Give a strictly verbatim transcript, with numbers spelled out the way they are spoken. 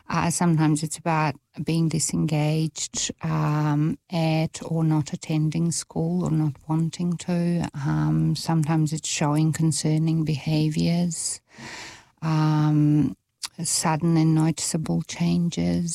Uh, sometimes it's about being disengaged um, at or not attending school or not wanting to. Um, sometimes it's showing concerning behaviours, um, sudden and noticeable changes.